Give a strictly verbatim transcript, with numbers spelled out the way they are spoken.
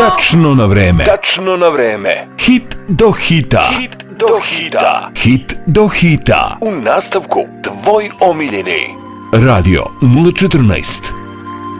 Tačno na vreme. Tačno na vreme. Hit do hita. Hit do hita. Hit do hita. U nastavku tvoj omiljeni. Radio nula četrnaest.